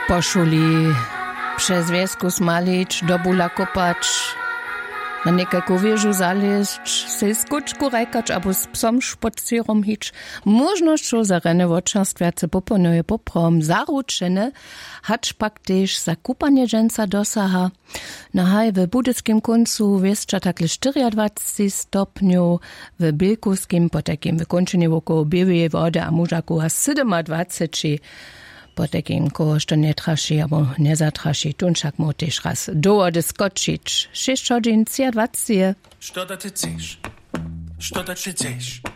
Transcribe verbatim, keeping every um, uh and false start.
Poszuli przez wiesku smalić, do bula kopać, na niekajku wieżu zaleźć, se skuczku rajkać, albo z psom szpocierom hić. Możnością za rene wočerstwiace poponuje poprom zaručene, hacz pak też za kupanie dżęca dosaha. Na haj w budyskim końcu wieszcza takle dwadzieścia stopniu, w bilkuskim po takim wykończeniu około biewej wody, a mużaku ha dwadzieścia siedem. Po takim koło, što nie traši, albo nie zatraši, tunčak mo tež raz doło dyskočić. Šest hodin, dwadzieścia. Što da ty chceš? Što da ty chceš?